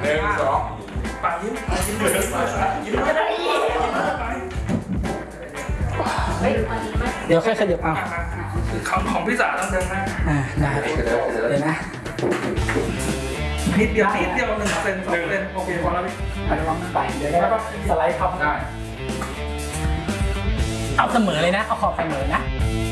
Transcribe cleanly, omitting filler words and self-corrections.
2 ปากยิ้มยิ้มไม่ได้เดี๋ยวค่อยขยับเอาของพี่สาวต้องเดินหน้าได้เดี๋ยวนะนิดเดียว1 เซน 2 เซนโอเคพอแล้วพี่ลองไปเดี๋ยวได้สไลด์เข้าได้เอาเสมอเลยนะเอาขอบเสมอนะ